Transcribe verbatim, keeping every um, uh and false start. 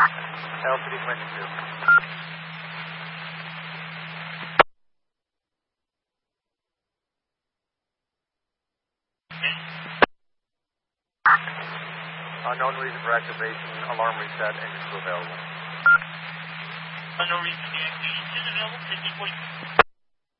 L P D Commission two. Unknown reason for activation, alarm reset, engine crew available. Unknown reason for the activation is available, fifty forty.